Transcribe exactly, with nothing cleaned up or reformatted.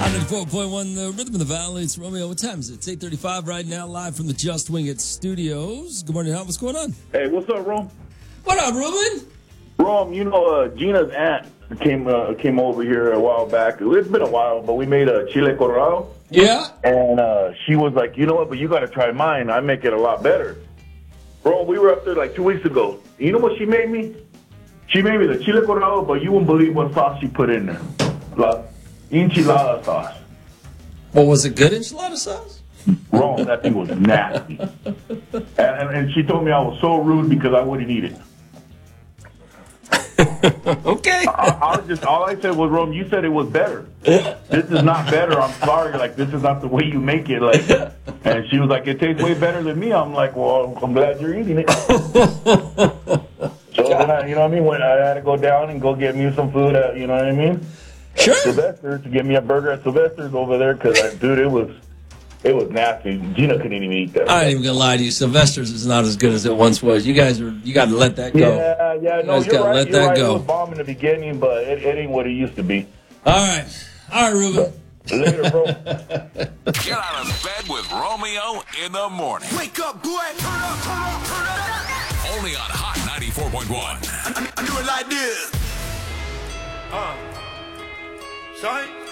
ninety-four point one, the Rhythm of the Valley. It's Romeo. What time is it? It's eight thirty-five right now, live from the Just Wing It studios. Good morning, Hal. What's going on? Hey, what's up, Rome? What up, Ruben? Rome, you know, uh, Gina's aunt came uh, came over here a while back. It's been a while, but we made a chile colorado. Yeah? And uh, she was like, you know what, but you got to try mine. I make it a lot better. Rome, we were up there like two weeks ago. You know what she made me? She made me the chile colorado, but you wouldn't believe what sauce she put in there. La enchilada sauce. Well, was it good enchilada sauce? Rome, that thing was nasty. And, and, and she told me I was so rude because I wouldn't eat it. Okay. I, I was just all I said was, Rome, you said it was better. This is not better. I'm sorry. Like, this is not the way you make it. Like, and she was like, it tastes way better than me. I'm like, well, I'm glad you're eating it. So then I, you know what I mean? When I had to go down and go get me some food at, you know what I mean? Sure. At Sylvester's to get me a burger at Sylvester's over there because, dude, it was it was nasty. Gina couldn't even eat that. I ain't even gonna lie to you. Sylvester's is not as good as it once was. You guys are. You got to let that go. Yeah, yeah. You No, guys you're gotta right. let you're that right. go. It was bomb in the beginning, but it, it ain't what it used to be. All right. All right, Ruben. Later, bro. Get out of bed with Romeo in the morning. Wake up, boy. Turn up, turn up, turn up. Only on Hot ninety-four point one. I, I do it like this. Uh. Sorry.